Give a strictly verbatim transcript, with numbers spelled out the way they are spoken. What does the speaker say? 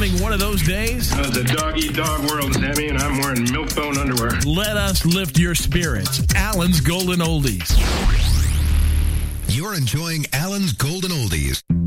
having one of those days? Uh, it's a dog-eat-dog world, Sammy, and I'm wearing milk-bone underwear. Let us lift your spirits. Alan's Golden Oldies. You're enjoying Alan's Golden Oldies.